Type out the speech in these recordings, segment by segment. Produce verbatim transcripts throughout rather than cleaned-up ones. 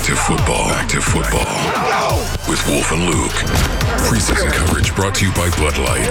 to football. Back to football. With Wolf and Luke. Preseason coverage brought to you by Bud Light.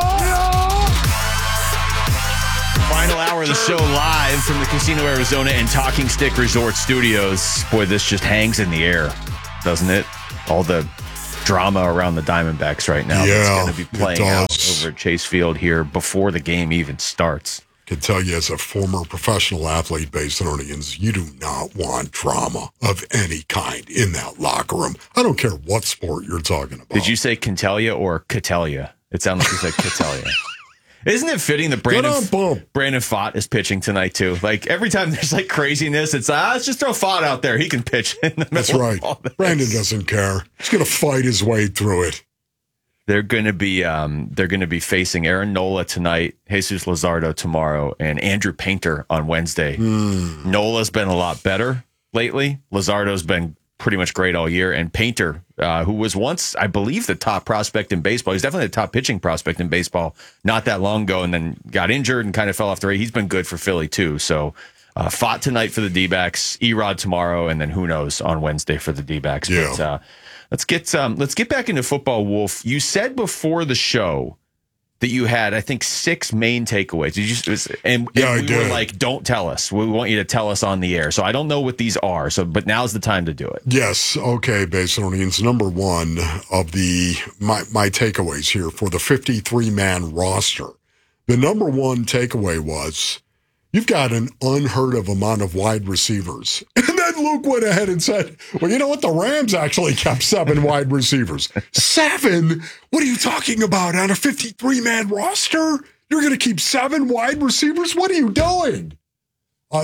Final hour of the show live from the Casino Arizona and Talking Stick Resort Studios. Boy, this just hangs in the air, doesn't it? All the drama around the Diamondbacks right now. Yeah, that's going to be playing out over at Chase Field here before the game even starts. I can tell you as a former professional athlete, Basinonians, you do not want drama of any kind in that locker room. I don't care what sport you're talking about. Did you say Cantelia or Catellia? It sounded like you said Catellia. Isn't it fitting that Brandon, Brandon Pfaadt is pitching tonight, too? Like, every time there's, like, craziness, it's, ah, let's just throw Pfaadt out there. He can pitch in the middle. That's right. Of all this. Brandon doesn't care. He's going to fight his way through it. They're going to be um, they're going to be facing Aaron Nola tonight, Jesus Luzardo tomorrow, and Andrew Painter on Wednesday. Mm. Nola's been a lot better lately. Luzardo's been pretty much great all year, and Painter, uh, who was once, I believe, the top prospect in baseball. He's definitely the top pitching prospect in baseball not that long ago, and then got injured and kind of fell off the radar. He's been good for Philly too. So, uh, fought tonight for the D-backs, Erod tomorrow, and then who knows on Wednesday for the D-backs. Yeah. But, uh, Let's get um, let's get back into football, Wolf. You said before the show that you had, I think, six main takeaways. Did you? Was, and, yeah, and we I did. were like, "Don't tell us. We want you to tell us on the air." So I don't know what these are. So, but now's the time to do it. Yes. Okay, Basinonians. Number one of the my my takeaways here for the fifty-three man roster. The number one takeaway was you've got an unheard of amount of wide receivers. And then Luke went ahead and said, well, you know what? The Rams actually kept seven wide receivers. Seven? What are you talking about? On a fifty-three man roster? You're going to keep seven wide receivers? What are you doing? Uh,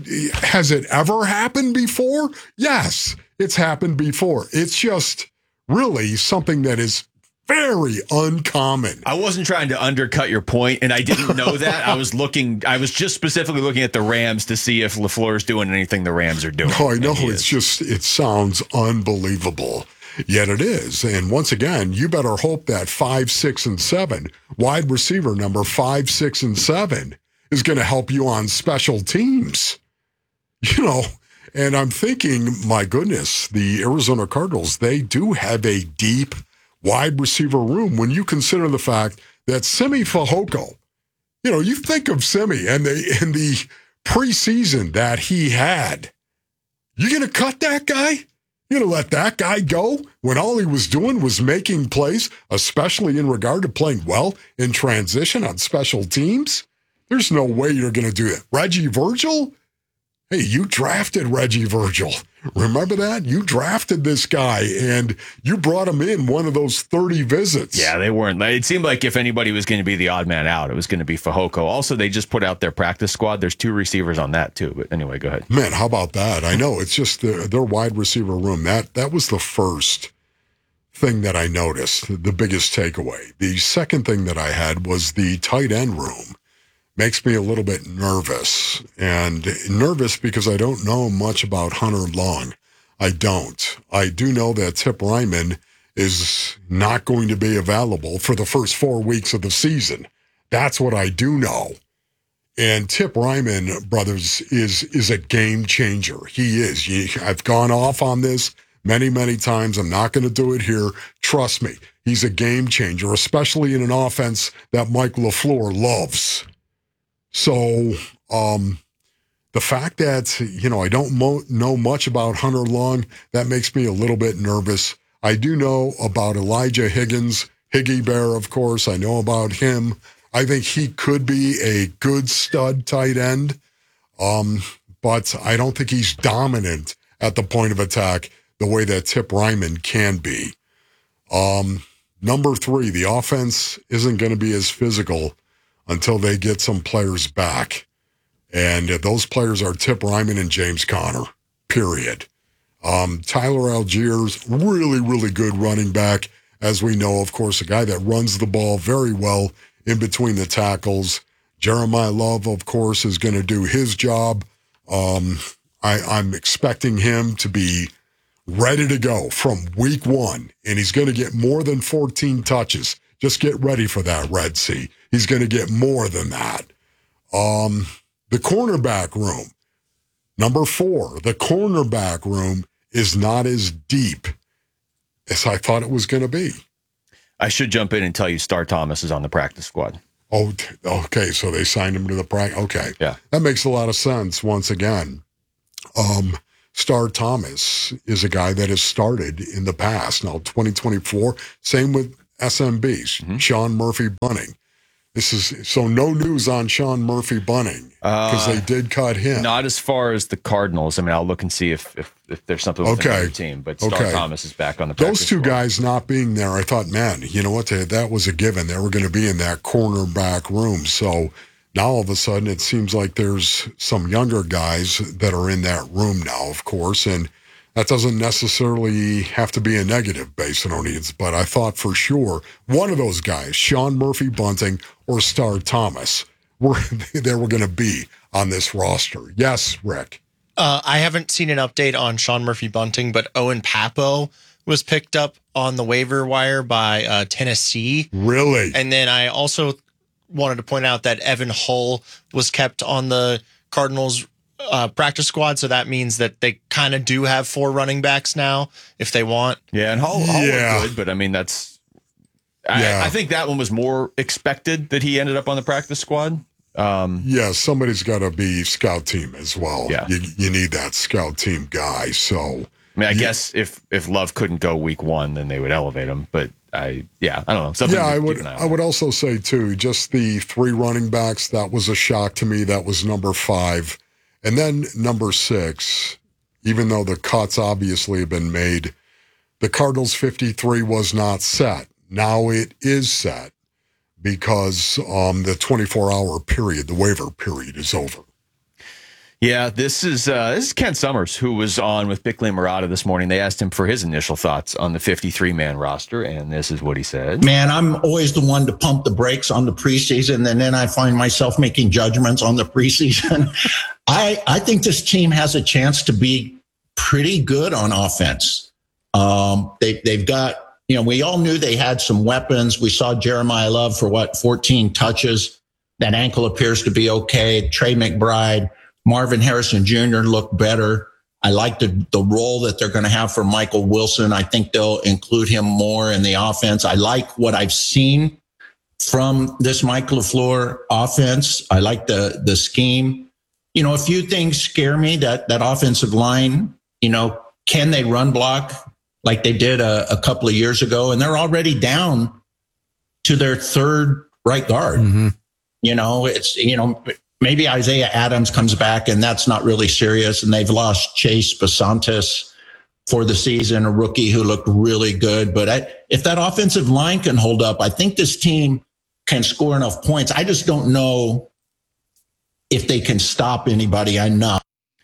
has it ever happened before? Yes, it's happened before. It's just really something that is very uncommon. I wasn't trying to undercut your point, and I didn't know that. I was looking, I was just specifically looking at the Rams to see if LaFleur's doing anything the Rams are doing. No, I know. It's is. just, it sounds unbelievable. Yet it is. And once again, you better hope that five, six, and seven, wide receiver number five, six, and seven, is going to help you on special teams. You know, and I'm thinking, my goodness, the Arizona Cardinals, they do have a deep wide receiver room when you consider the fact that Simi Fehoko, you know, you think of Simi and the in the preseason that he had. You going to cut that guy? You going to let that guy go when all he was doing was making plays, especially in regard to playing well in transition on special teams? There's no way you're going to do that. Reggie Virgil? Hey, you drafted Reggie Virgil. Remember that? You drafted this guy, and you brought him in one of those thirty visits. Yeah, they weren't. It seemed like if anybody was going to be the odd man out, it was going to be Fehoko. Also, they just put out their practice squad. There's two receivers on that, too. But anyway, go ahead. Man, how about that? I know. It's just their, their wide receiver room. That, that was the first thing that I noticed, the biggest takeaway. The second thing that I had was the tight end room. Makes me a little bit nervous, and nervous because I don't know much about Hunter Long. I don't. I do know that Tip Ryman is not going to be available for the first four weeks of the season. That's what I do know. And Tip Ryman, brothers, is is a game changer. He is. He, I've gone off on this many, many times. I'm not going to do it here. Trust me. He's a game changer, especially in an offense that Mike LaFleur loves. So um, the fact that, you know, I don't mo- know much about Hunter Long, that makes me a little bit nervous. I do know about Elijah Higgins, Higgy Bear, of course. I know about him. I think he could be a good stud tight end, um, but I don't think he's dominant at the point of attack the way that Tip Ryman can be. Um, number three, the offense isn't going to be as physical until they get some players back. And those players are Tip Ryman and James Conner, period. Um, Tyler Algiers, really, really good running back. As we know, of course, a guy that runs the ball very well in between the tackles. Jeremiah Love, of course, is going to do his job. Um, I, I'm expecting him to be ready to go from week one, and he's going to get more than fourteen touches. Just get ready for that, Red Sea. He's going to get more than that. Um, the cornerback room, number four, the cornerback room is not as deep as I thought it was going to be. I should jump in and tell you Star Thomas is on the practice squad. Oh, okay. So they signed him to the practice. Okay. Yeah. That makes a lot of sense once again. Um, Star Thomas is a guy that has started in the past. Now, twenty twenty-four, same with S M Bs, mm-hmm. Sean Murphy-Bunting. This is so no news on Sean Murphy-Bunting because uh, they did cut him. Not as far as the Cardinals. I mean, I'll look and see if if, if there's something with okay. the team. But Star okay. Thomas is back on the practice Those two squad. guys not being there, I thought, man, you know what? They, that was a given. They were going to be in that cornerback room. So now all of a sudden it seems like there's some younger guys that are in that room now, of course, and that doesn't necessarily have to be a negative based on needs, but I thought for sure one of those guys, Sean Murphy-Bunting or Star Thomas, were they were going to be on this roster. Yes, Rick. Uh, I haven't seen an update on Sean Murphy-Bunting, but Owen Papo was picked up on the waiver wire by uh, Tennessee. Really? And then I also wanted to point out that Evan Hull was kept on the Cardinals Uh, practice squad, so that means that they kind of do have four running backs now if they want. Yeah, and Hall, Hall yeah. looked good, but I mean that's. I, yeah. I think that one was more expected that he ended up on the practice squad. Um, yeah, somebody's got to be scout team as well. Yeah, you, you need that scout team guy. So I mean, I yeah. guess if if Love couldn't go week one, then they would elevate him. But I, yeah, I don't know. Something yeah, I keep would. an eye on. I would also say too, just the three running backs. That was a shock to me. That was number five. And then number six, even though the cuts obviously have been made, the Cardinals fifty-three was not set. Now it is set because um, the twenty-four hour period, the waiver period, is over. Yeah, this is uh, this is Ken Summers, who was on with Bickley and Murata this morning. They asked him for his initial thoughts on the fifty-three man roster, and this is what he said. Man, I'm always the one to pump the brakes on the preseason, and then I find myself making judgments on the preseason. I, I think this team has a chance to be pretty good on offense. Um, they, they've got, you know, we all knew they had some weapons. We saw Jeremiah Love for, what, fourteen touches. That ankle appears to be okay. Trey McBride. Marvin Harrison Junior looked better. I like the, the role that they're going to have for Michael Wilson. I think they'll include him more in the offense. I like what I've seen from this Mike LaFleur offense. I like the the scheme. You know, a few things scare me. That that offensive line, you know, can they run block like they did a, a couple of years ago? And they're already down to their third right guard. Mm-hmm. You know, it's, you know, maybe Isaiah Adams comes back and that's not really serious. And they've lost Chase Basantis for the season, a rookie who looked really good. But I, if that offensive line can hold up, I think this team can score enough points. I just don't know if they can stop anybody. I know.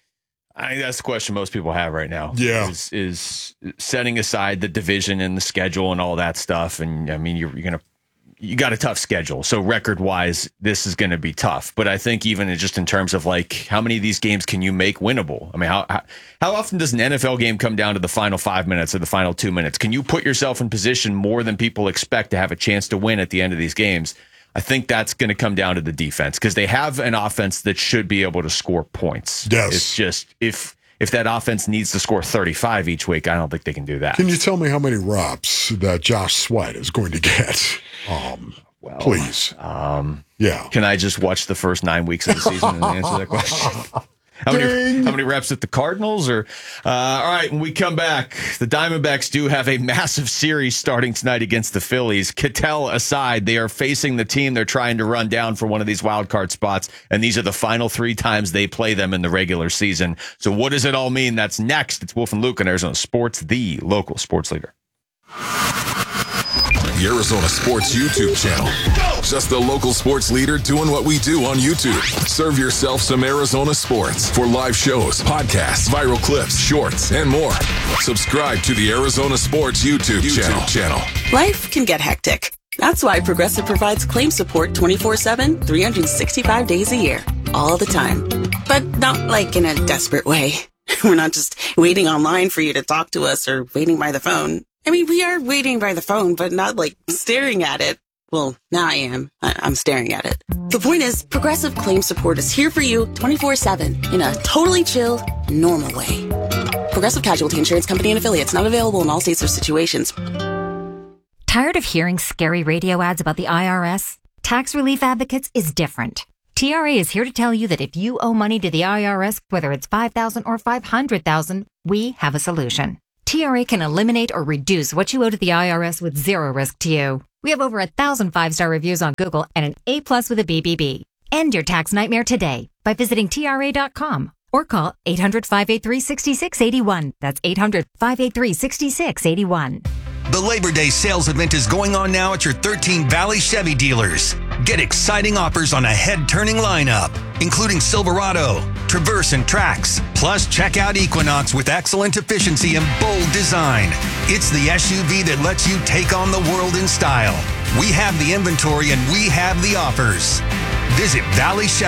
I think that's the question most people have right now. Yeah. Is, is setting aside the division and the schedule and all that stuff. And I mean, you're, you're going to, you got a tough schedule. So record wise, this is going to be tough. But I think even just in terms of like, how many of these games can you make winnable? I mean, how, how, how often does an N F L game come down to the final five minutes or the final two minutes? Can you put yourself in position more than people expect to have a chance to win at the end of these games? I think that's going to come down to the defense because they have an offense that should be able to score points. Yes. It's just if if that offense needs to score thirty-five each week, I don't think they can do that. Can you tell me how many reps that Josh Sweat is going to get? Um, well, please. Um, yeah. Can I just watch the first nine weeks of the season and answer that question? How many, how many reps at the Cardinals? Or uh, all right, when we come back, the Diamondbacks do have a massive series starting tonight against the Phillies. Ketel aside, they are facing the team they're trying to run down for one of these wild card spots, and these are the final three times they play them in the regular season. So what does it all mean? That's next. It's Wolf and Luke on Arizona Sports, the local sports leader. The Arizona Sports YouTube channel. Just the local sports leader doing what we do on YouTube. Serve yourself some Arizona sports for live shows, podcasts, viral clips, shorts, and more. Subscribe to the Arizona Sports YouTube, YouTube channel. Life can get hectic. That's why Progressive provides claim support twenty-four seven, three hundred sixty-five days a year, all the time. But not like in a desperate way. We're not just waiting online for you to talk to us or waiting by the phone. I mean, we are waiting by the phone, but not like staring at it. Well, now I am. I- I'm staring at it. The point is, Progressive Claim Support is here for you twenty-four seven in a totally chill, normal way. Progressive Casualty Insurance Company and Affiliates. Not available in all states or situations. Tired of hearing scary radio ads about the I R S? Tax Relief Advocates is different. T R A is here to tell you that if you owe money to the I R S, whether it's five thousand dollars or five hundred thousand dollars, we have a solution. T R A can eliminate or reduce what you owe to the I R S with zero risk to you. We have over a thousand five-star reviews on Google and an A plus with a B B B. End your tax nightmare today by visiting T R A dot com or call eight hundred, five eight three, six six eight one. That's eight hundred, five eight three, six six eight one. The Labor Day sales event is going on now at your thirteen Valley Chevy dealers. Get exciting offers on a head-turning lineup, including Silverado, Traverse, and Trax. Plus, check out Equinox with excellent efficiency and bold design. It's the S U V that lets you take on the world in style. We have the inventory and we have the offers. Visit Valley Chevy.